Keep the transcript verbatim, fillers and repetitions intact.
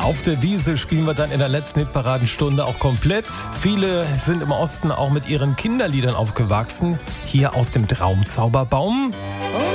Auf der Wiese spielen wir dann in der letzten Hitparadenstunde auch komplett. Viele sind im Osten auch mit ihren Kinderliedern aufgewachsen. Hier aus dem Traumzauberbaum.